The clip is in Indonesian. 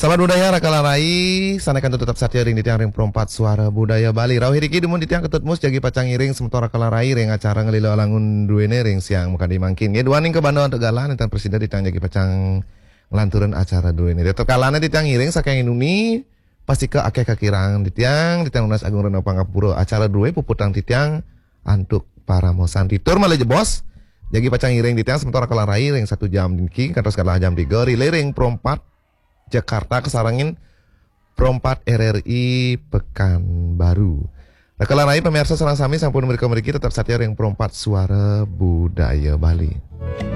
Sahabat budaya Rakalarai, sanakan tetap satya ring di tiang ring perempat suara budaya Bali. Rau hiriki dumun di tiang ketut mus jagi pacang iring sementara Rakalarai ring acara ngelilo alangun duene ring siang muka dimangkin. Ya duaning ke Bandung Tegalan enten presiden di tiang jagi pacang ngelanturan acara duene. Tetep kalana di tiang iring saking inuni pasti ke akeh kakirang di tiang Unas Agung Reno Pangapura acara duwe puputang di tiang antuk para mosan titur malah bos. Jagi pacang iring di tiang sementara Rakalarai ring 1 jam dinki kantos kalah jam 3 ring perempat Jakarta kesarangin perempat RRI Pekanbaru. Rakalarai pemirsa sareng sami sampun mereka tetap satya ring perempat suara budaya Bali.